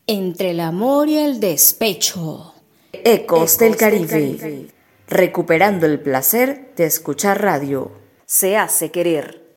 Entre el amor y el despecho. Ecos del Caribe. Recuperando el placer de escuchar radio. Se hace querer.